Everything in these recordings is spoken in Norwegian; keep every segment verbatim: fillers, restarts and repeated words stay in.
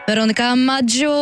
Veronica Maggio.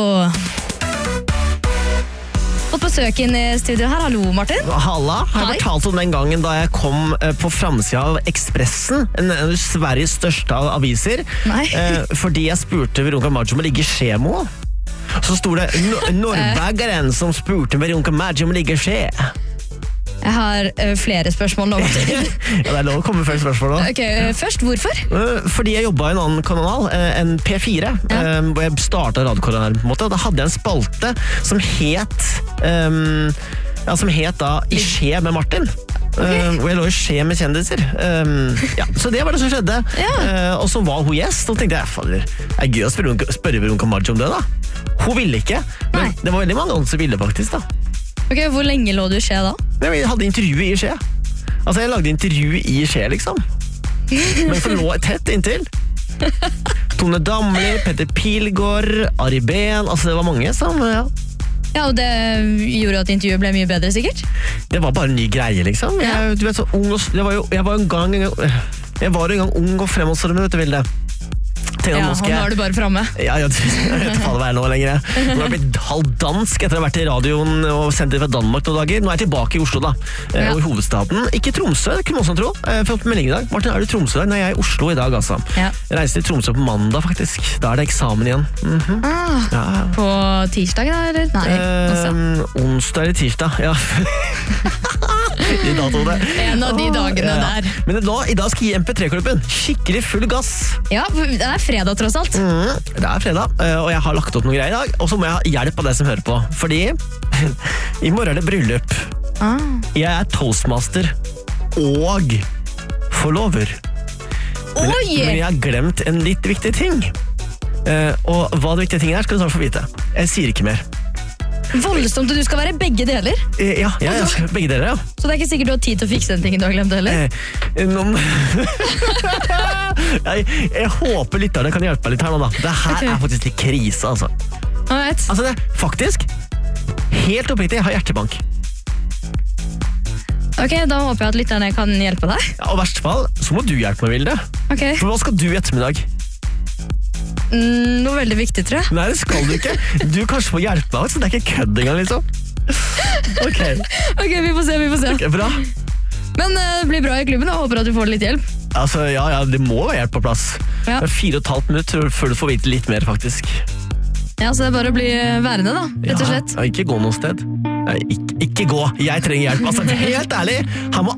Fått besøk inn i studio her. Hallo, Martin. Halla, jeg har Hei. fortalt om den gangen da jeg kom eh, på framsida av Expressen, en av Sveriges største av aviser, Nei. eh, fordi jeg spurte Veronica Maggio om å ligge i Skjemo. Så sto det no Norrbaggeren som spurte Veronica Maggio om å ligge i Skje. Jeg har uh, flere spørsmål nå, Martin. Ja, det er lov å komme flere spørsmål nå. Ok, uh, først, hvorfor? Eh, Fordi jeg jobbet i en annen kanal, eh, en P fire, Ja. eh, hvor jeg startet radiokarrieren på en måte, og da hadde jeg en spalte som het, ehm, ja, som het da I skje med Martin. Eh, hvor jeg lå i skje med kjendiser. Ehm, ja, så det var det som skjedde. Ja. Eh, og så var hun gjest, og tenkte jeg, fader, det er gøy å spørre, spørre Veronica Maggio om det da. Hun ville ikke, men Nei. det var veldig mange andre som ville faktisk da. Ok, Hvor lenge lå du i Skje da? Nei, Jeg hadde intervju i skje. Altså, jeg lagde intervju i skje, liksom. Men så lå jeg tett inntil. Tone Damli, Petter Pilgaard, Ari Behn, altså det var mange som, ja. Ja, og det gjorde at intervjuet ble mye bedre, sikkert? Det var bare en ny greie, liksom. Ja. Jeg, du vet, så ung og, jeg var jo jeg var jo en gang, jeg var jo en gang ung og fremadstormende, vet du, Vilde. Tenkte, Ja, nå og skal nå jeg- er du bare fremme. Ja, jeg vet ikke hva det er nå lenger. Nå har jeg blitt halvdansk etter å ha vært i radioen og sendt det fra Danmark noen dager. Nå er jeg tilbake i Oslo da, eh, Ja. og i hovedstaden. Ikke Tromsø, det kunne man også tro. Jeg har fått melding i dag. Martin, er du i Tromsø i dag? Nei, jeg er i Oslo i dag, altså. Ja. Jeg reiser til Tromsø på mandag, faktisk. Da er det eksamen igjen. Mhm. Ah, Ja. på tirsdag, da? Eller? Nei, onsdag. Eh, onsdag eller tirsdag, ja. I datoene. En av de dagene der. Men da, i dag skal jeg gi M P tre-klubben skikkelig full gass. Ja, det er fredag tross alt. Mm, det er fredag, eh, og jeg har lagt opp noen greier i dag. Og så må jeg ha hjelp av deg som hører på. Fordi i morgen er det bryllup. Ah. Jeg er toastmaster og forlover. Men, Oi! men jeg har glemt en litt viktig ting. Eh, og hva det viktige tingen er, skal du snart få vite. Jeg sier ikke mer. Voldsomt, og du skal være begge deler. Eh, ja, ja, jeg skal, begge deler, ja. Så det er ikke sikkert du har tid til å fikse den tingen du har glemt heller. Eh, noen... jeg, jeg håper lytterne kan hjelpe meg litt her nå da. Det her Ok. er faktisk litt krise, altså. Alright. Altså det, faktisk, helt oppriktig, jeg har hjertebank. Ok, da håper jeg at lytterne kan hjelpe deg. Ja, og i verste fall, så må du hjelpe meg, Vilde. Ok, For hva skal du i ettermiddag? mm, noe veldig viktig, tror jeg. Nei, det skal du ikke. Du kanskje må hjelpe meg, så det er ikke kødd engang, liksom. Ok, Ok, vi får se, vi får se. ok, bra. Men eh, det blir bra i klubben, og jeg håper at du får litt hjelp. Altså, ja, ja, det må være hjelp på plass. Ja. Det er fire og et halvt minutt før du får vite litt mer, faktisk. Ja, så det er bare å bli værende da, rett og slett. Ja, ikke gå noe sted. Nei, ikke, ikke gå. Jeg trenger hjelp. Altså, helt ærlig, her må